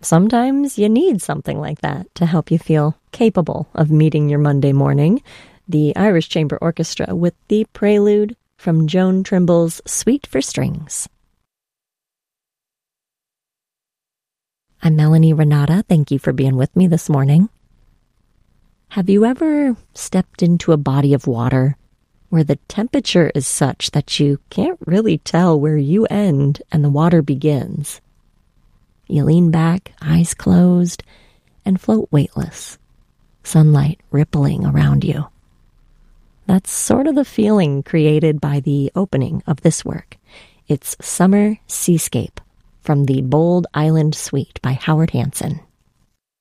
sometimes you need something like that to help you feel capable of meeting your Monday morning. The Irish Chamber Orchestra with the prelude from Joan Trimble's Suite for Strings. I'm Melanie Renata. Thank you for being with me this morning. Have you ever stepped into a body of water where the temperature is such that you can't really tell where you end and the water begins? You lean back, eyes closed, and float weightless, sunlight rippling around you. That's sort of the feeling created by the opening of this work. It's Summer Seascape from the Bold Island Suite by Howard Hanson.